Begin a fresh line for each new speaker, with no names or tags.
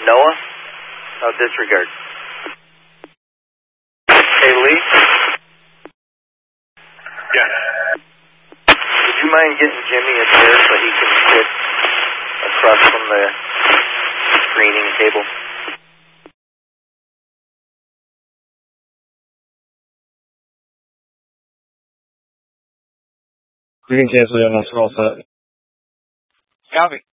Noah? Oh, disregard. Hey, Lee?
Yeah.
Would you mind getting Jimmy a chair so he can sit across from the screening table?
You can cancel your next call set.
Copy.